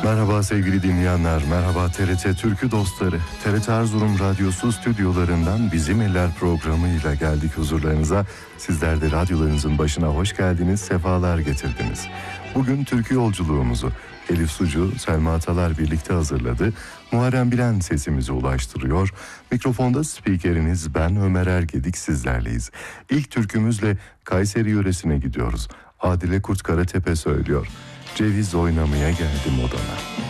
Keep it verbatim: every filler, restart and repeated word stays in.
Merhaba sevgili dinleyenler, merhaba T R T Türkü dostları. T R T Erzurum Radyosu stüdyolarından Bizim Eller programıyla geldik huzurlarınıza. Sizler de radyolarınızın başına hoş geldiniz, sefalar getirdiniz. Bugün türkü yolculuğumuzu Elif Sucu, Selma Atalar birlikte hazırladı. Muharrem Bilen sesimizi ulaştırıyor. Mikrofonda spikeriniz ben Ömer Ergedik sizlerleyiz. İlk türkümüzle Kayseri yöresine gidiyoruz. Adile Kurt Karatepe söylüyor. Ceviz oynamaya geldim odana.